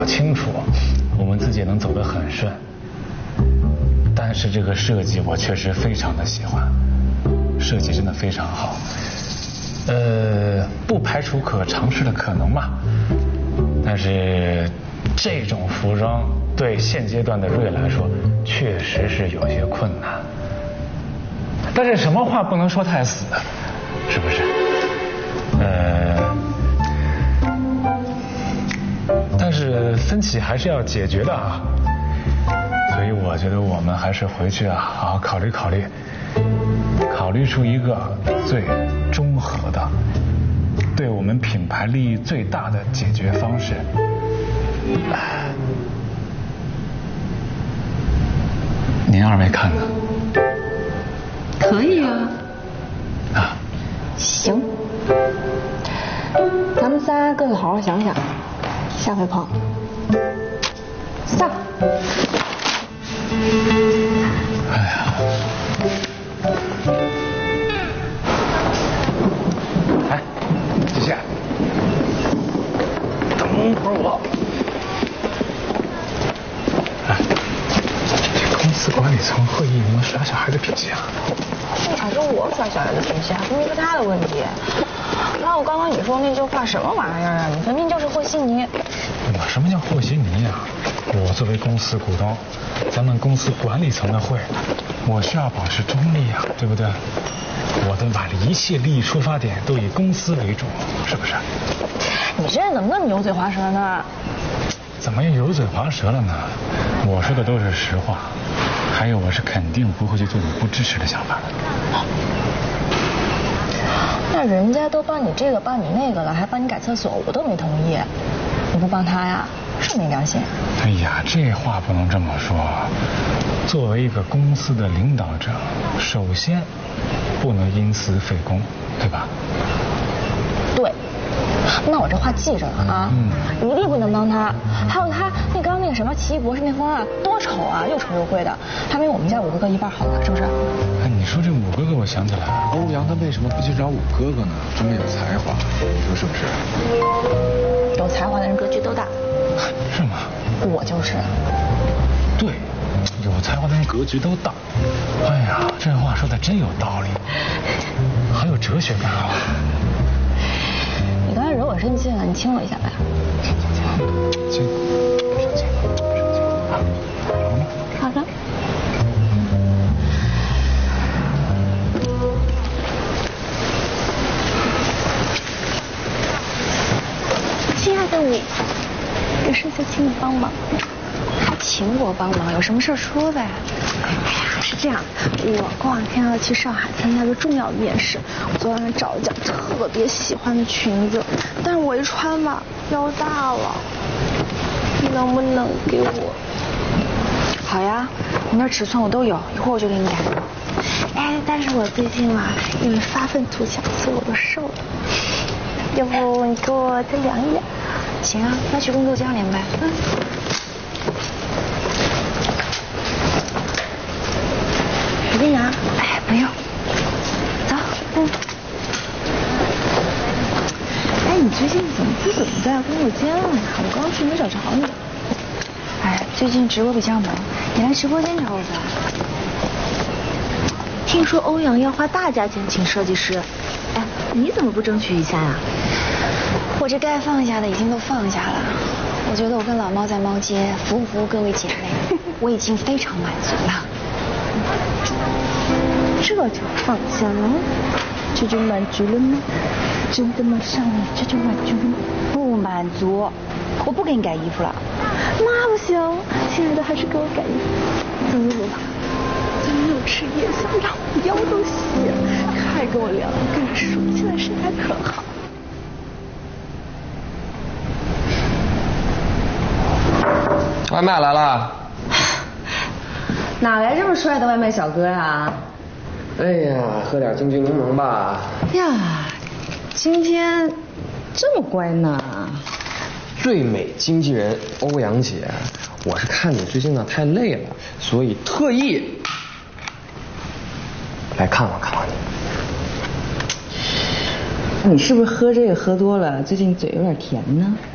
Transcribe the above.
清楚，我们自己能走得很顺。但是这个设计我确实非常的喜欢，设计真的非常好。不排除可尝试的可能嘛。但是这种服装对现阶段的瑞来说，确实是有些困难。但是什么话不能说太死，是不是？但是分歧还是要解决的啊。所以我觉得我们还是回去啊，好好考虑考虑，考虑出一个最中和的，对我们品牌利益最大的解决方式。您二位看呢？ 可以啊。 啊， 行，咱们仨各自好好想想，下回碰。散。 哎呀，哎，子倩，等会儿我。哎，这公司管理层会议，你们耍小孩的脾气啊？ 还是我耍小孩的脾气，还分明是他的问题。那我刚刚你说那句话什么玩意儿啊？你分明就是和稀泥。 我什么叫和稀泥呀？我作为公司股东，咱们公司管理层的会，我需要保持中立呀，对不对？我的把一切利益出发点都以公司为主，是不是？ 你这人怎么那么油嘴滑舌呢？ 怎么又油嘴滑舌了呢？我说的都是实话，还有我是肯定不会去做你不支持的想法的。 那人家都帮你这个帮你那个了，还帮你改厕所，我都没同意，你不帮他呀？是没良心。 哎呀，这话不能这么说。作为一个公司的领导者，首先不能因私废公，对吧？ 对。那我这话记着了啊，一定不能帮他。还有他那刚那个什么奇异博士那方案多丑啊，又丑又贵的，还没我们家五哥哥一半好呢，是不是？ 哎，你说这五哥哥，我想起来了， 欧阳他为什么不去找五哥哥呢？这么有才华，你说是不是？ 有才华的人格局都大。 是吗？ 我就是。 对，有才华的人格局都大。哎呀，这话说的真有道理，好有哲学感啊。 你刚才惹我生气了，你亲我一下呗。 亲，不生气，不生气啊，好吗？ 好的。亲爱的我，有事就请你帮忙。还请我帮忙？有什么事说呗。哎呀，是这样，我过两天要去上海参加个重要的面试，我昨晚找了件特别喜欢的裙子，但是我一穿吧腰大了，你能不能给我？好呀，你那尺寸我都有，一会儿我就给你改。哎，但是我最近嘛，因为发愤图强，所以我都瘦了。要不你给我再量一量？行啊，那去工作间量呗。随便拿。哎，不用。走。哎，你最近怎么不怎么在工作间了呀？我刚去没找着你。哎，最近直播比较忙，你来直播间找我呗。听说欧阳要花大价钱请设计师，哎，你怎么不争取一下呀？我这该放下的已经都放下了。我觉得我跟老猫在猫街服务各位姐妹，我已经非常满足了。这就放下了？这就满足了吗？真的吗，少女？这就满足了吗？不满足，我不给你改衣服了。那不行，亲爱的，还是给我改衣服。怎么吧？咱们又吃夜宵，让我腰都细了，还给我量。我跟你说，现在身材可好。 外卖来了。 哪来这么帅的外卖小哥啊？ 哎呀，喝点金桔柠檬吧。 呀，今天这么乖呢？ 最美经纪人欧阳姐，我是看你最近呢太累了，所以特意来看望看望你。 你是不是喝这个喝多了？最近嘴有点甜呢？